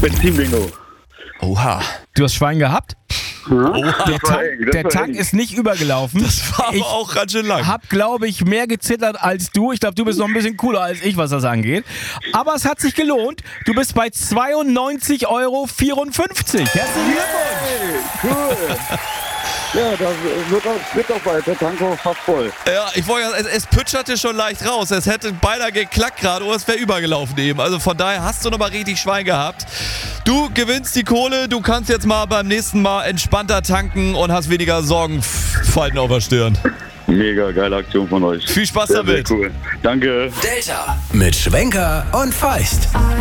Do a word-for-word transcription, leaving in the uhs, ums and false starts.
Benzin-Bingo. Oha. Du hast Schwein gehabt? Ja? Der Tank, der Tank ist nicht übergelaufen. Das war aber ich auch ganz schön lang. hab, glaube ich, mehr gezittert als du. Ich glaube, du bist noch ein bisschen cooler als ich, was das angeht. Aber es hat sich gelohnt. Du bist bei zweiundneunzig Euro vierundfünfzig. Herzlichen Glückwunsch. Hey, cool. Ja, das wird auch, wird auch bald. Der Tank war fast voll. Ja, ich wollte ja, es, es pütscherte schon leicht raus. Es hätte beinahe geklackt gerade oder es wäre übergelaufen eben. Also von daher hast du nochmal richtig Schwein gehabt. Du gewinnst die Kohle, du kannst jetzt mal beim nächsten Mal entspannter tanken und hast weniger Sorgenfalten auf der Stirn. Mega geile Aktion von euch. Viel Spaß sehr, damit. Sehr cool. Danke. Delta mit Schwenker und Feist.